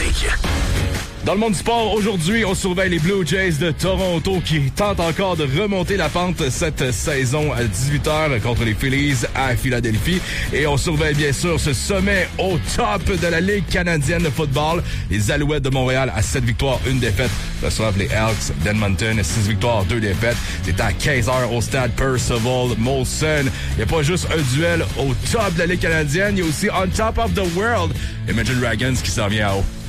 Classique. Dans le monde du sport, aujourd'hui, on surveille les Blue Jays de Toronto qui tentent encore de remonter la pente cette saison à 18h contre les Phillies à Philadelphie. Et on surveille bien sûr ce sommet au top de la Ligue canadienne de football. Les Alouettes de Montréal à 7 victoires, 1 défaite reçoivent les Elks d'Edmonton, 6 victoires, 2 défaites. C'est à 15h au stade Percival Molson. Il n'y a pas juste un duel au top de la Ligue canadienne, il y a aussi on top of the world. Imagine Dragons qui s'en vient à haut.